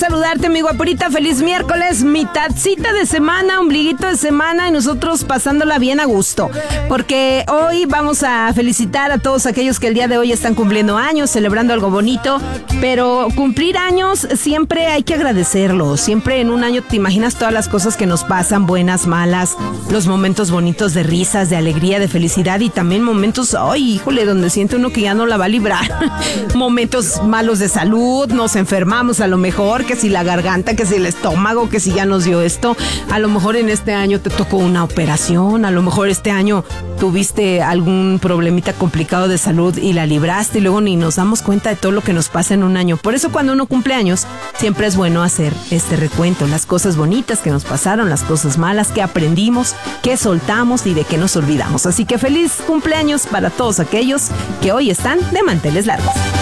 saludarte, mi guapurita. Feliz miércoles, mitadcita de semana, ombliguito de semana y nosotros pasándola bien a gusto. Porque hoy vamos a felicitar a todos aquellos que el día de hoy están cumpliendo años, celebrando algo bonito. Pero cumplir años siempre hay que agradecerlo. Siempre en un año te imaginas todas las cosas que nos pasan, buenas, malas, los momentos bonitos de risas, de alegría, de felicidad y también momentos, ay, híjole, donde siente uno que ya no la va a librar. Momentos malos de salud, nos enfermamos a lo mejor, que si la garganta, que si el estómago, que si ya nos dio esto. A lo mejor en este año te tocó una operación, a lo mejor este año tuviste algún problemita complicado de salud y la libraste y luego ni nos damos cuenta de todo lo que nos pasa en un año. Por eso cuando uno cumple años, siempre es bueno hacer este recuento, las cosas bonitas que nos pasaron, las cosas malas que aprendimos, que soltamos y de que nos olvidamos. Así que feliz cumpleaños para todos aquellos que hoy están de manteles largos.